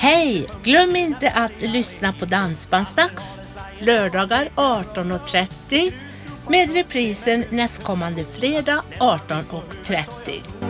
Hej! Glöm inte att lyssna på Dansbandsdags lördagar 18:30 med reprisen nästkommande fredag 18:30.